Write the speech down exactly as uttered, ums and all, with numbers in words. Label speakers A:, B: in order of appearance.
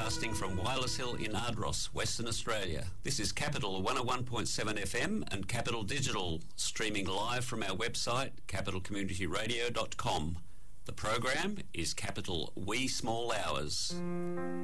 A: broadcasting from Wireless Hill in Ardross, Western Australia. This is Capital one oh one point seven F M and Capital Digital, streaming live from our website, capital community radio dot com. The program is Capital Wee Small Hours.